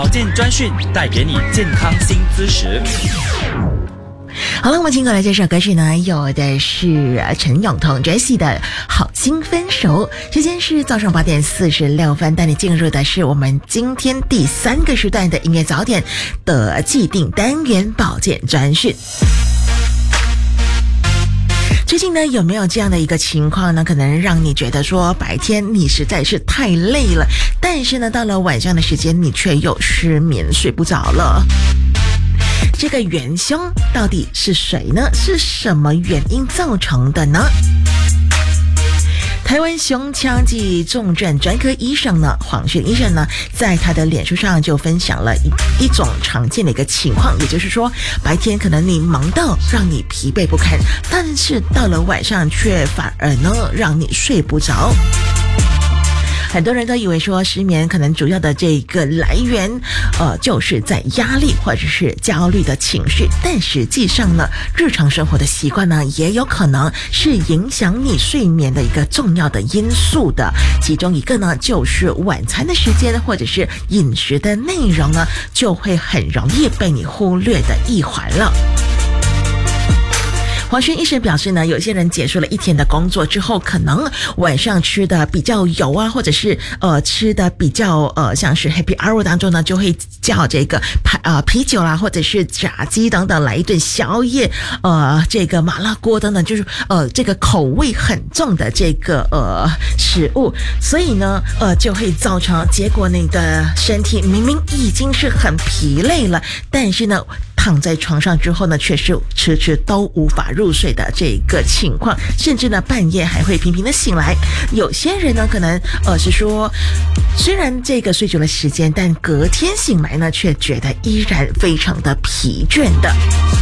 健专讯，带给你健康新知识。 好了，我们听过来这首歌曲呢，有的是陈永彤 Jessie 的《好心分手》。时间是早上8点46分，带你进入的是我们今天第3个时段的音乐早点的既定单元保健专讯。最近呢，有没有这样的一个情况呢？可能让你觉得说白天你实在是太累了，但是呢，到了晚上的时间你却又失眠睡不着了。这个元凶到底是谁呢？是什么原因造成的呢？台湾胸腔及重症专科医生呢，黄轩医生呢，在他的脸书上就分享了一种常见的一个情况，也就是说，白天可能你忙到让你疲惫不堪，但是到了晚上却反而呢让你睡不着。很多人都以为说失眠可能主要的这个来源就是在压力或者是焦虑的情绪，但实际上呢，日常生活的习惯呢也有可能是影响你睡眠的一个重要的因素的。其中一个呢就是晚餐的时间或者是饮食的内容呢，就会很容易被你忽略的一环了。黄轩医生表示呢，有些人结束了一天的工作之后，可能晚上吃的比较油啊，或者是吃的比较像是 Happy Hour 当中呢，就会叫这个啤酒啦，或者是炸鸡等等来一顿宵夜，这个麻辣锅等等，就是这个口味很重的这个食物，所以呢就会造成结果你的身体明明已经是很疲累了，但是呢躺在床上之后呢，却是迟都无法入睡的这个情况，甚至呢半夜还会频频的醒来。有些人呢可能是说，虽然这个睡久了时间，但隔天醒来呢，却觉得依然非常的疲倦的。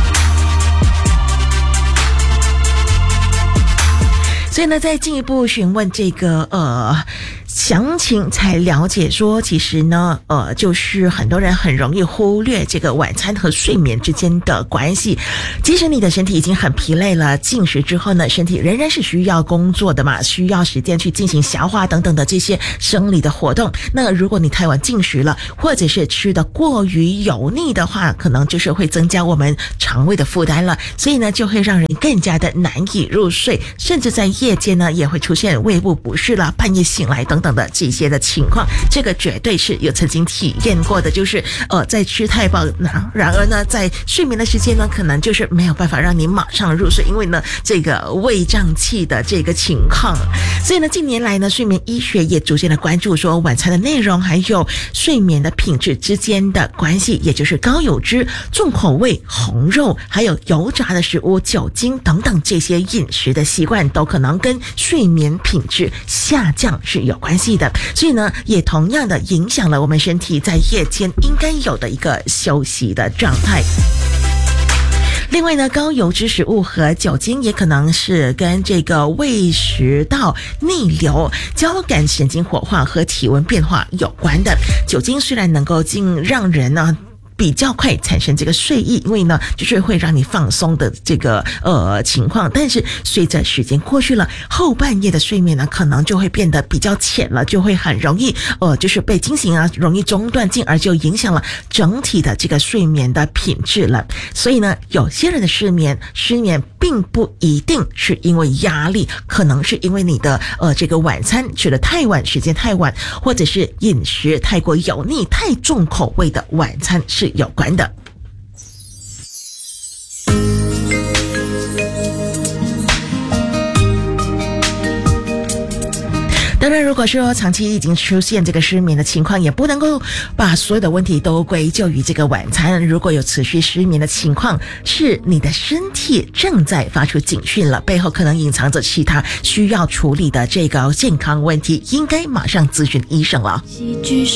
所以呢，再进一步询问这个详情，才了解说，其实呢就是很多人很容易忽略这个晚餐和睡眠之间的关系。即使你的身体已经很疲累了，进食之后呢，身体仍然是需要工作的嘛，需要时间去进行消化等等的这些生理的活动。那如果你太晚进食了，或者是吃的过于油腻的话，可能就是会增加我们肠胃的负担了，所以呢就会让人更加的难以入睡，甚至在夜间呢也会出现胃部不适了，半夜醒来等等的这些的情况。这个绝对是有曾经体验过的，就是在吃太饱，然而呢在睡眠的时间呢可能就是没有办法让你马上入睡，因为呢这个胃胀气的这个情况。所以呢近年来呢睡眠医学也逐渐的关注说晚餐的内容还有睡眠的品质之间的关系，也就是高油脂、重口味、红肉还有油炸的食物、酒精等等这些饮食的习惯都可能跟睡眠品质下降是有关系的，所以呢也同样的影响了我们身体在夜间应该有的一个休息的状态。另外呢，高油脂食物和酒精也可能是跟这个胃食道逆流、交感神经活化和体温变化有关的。酒精虽然能够让人呢比较快产生这个睡意，因为呢就是会让你放松的这个情况，但是随着时间过去了，后半夜的睡眠呢可能就会变得比较浅了，就会很容易就是被惊醒啊，容易中断，进而就影响了整体的这个睡眠的品质了。所以呢有些人的失眠并不一定是因为压力，可能是因为你的这个晚餐吃得太晚，时间太晚，或者是饮食太过油腻、太重口味的晚餐是有关的。当然如果说长期已经出现这个失眠的情况，也不能够把所有的问题都归咎于这个晚餐。如果有持续失眠的情况，是你的身体正在发出警讯了，背后可能隐藏着其他需要处理的这个健康问题，应该马上咨询医生了。 戏剧